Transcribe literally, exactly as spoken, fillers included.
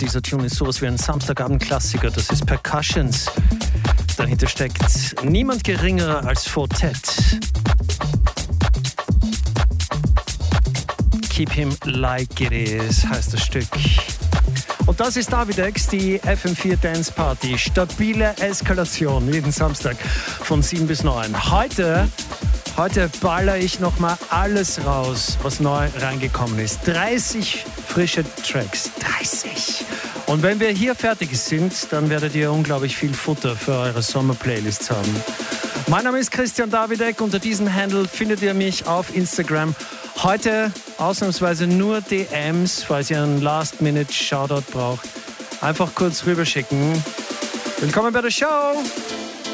Dieser Tune ist sowas wie ein Samstagabend-Klassiker. Das ist Percussions. Dahinter steckt niemand geringerer als Fortet. Keep Him Like It Is heißt das Stück. Und das ist Davidex, die F M vier Dance Party. Stabile Eskalation jeden Samstag von sieben bis neun. Heute, heute baller ich nochmal alles raus, was neu reingekommen ist. dreißig frische Tracks. dreißig. Und wenn wir hier fertig sind, dann werdet ihr unglaublich viel Futter für eure Sommer-Playlists haben. Mein Name ist Christian Davidek. Unter diesem Handle findet ihr mich auf Instagram. Heute ausnahmsweise nur D Ms, falls ihr einen Last-Minute-Shoutout braucht. Einfach kurz rüberschicken. Willkommen bei der Show!